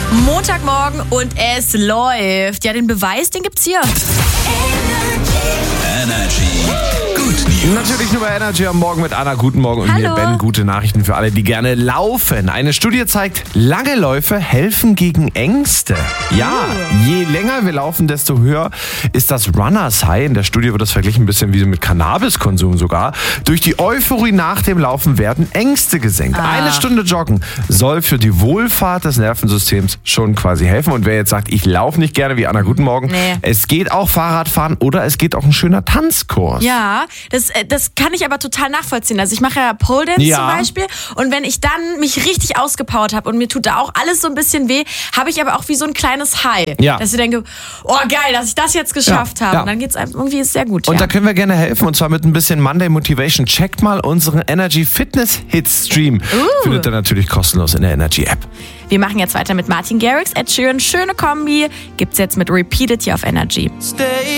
Montagmorgen und es läuft. Ja, den Beweis, den gibt's hier. Energy. Good News. Natürlich nur bei Energy am Morgen mit Anna. Guten Morgen und Hallo. mir Ben. Gute Nachrichten für alle, die gerne laufen. Eine Studie zeigt, lange Läufe helfen gegen Ängste. Ja, je länger wir laufen, desto höher ist das Runners High. In der Studie wird das verglichen ein bisschen wie mit Cannabiskonsum sogar. Durch die Euphorie nach dem Laufen werden Ängste gesenkt. Eine Stunde Joggen soll für die Wohlfahrt des Nervensystems schon quasi helfen. Und wer jetzt sagt, ich laufe nicht gerne wie Anna, guten Morgen. Nee. Es geht auch Fahrradfahren oder es geht auch ein schöner Tanzkurs. Ja, das kann ich aber total nachvollziehen. Also ich mache ja Pole Dance Ja. zum Beispiel und wenn ich dann mich richtig ausgepowert habe und mir tut da auch alles so ein bisschen weh, habe ich aber auch wie so ein kleines High. Ja. Dass ich denke, oh geil, dass ich das jetzt geschafft habe. Ja. Und dann geht's einem irgendwie ist sehr gut. Und ja. da können wir gerne helfen und zwar mit ein bisschen Monday Motivation. Checkt mal unseren Energy Fitness Hits Stream. Findet ihr natürlich kostenlos in der Energy App. Wir machen jetzt weiter mit Martin Garrix, Ed Sheeran, schöne Kombi. Gibt's jetzt mit Repeated hier auf Energy. Stay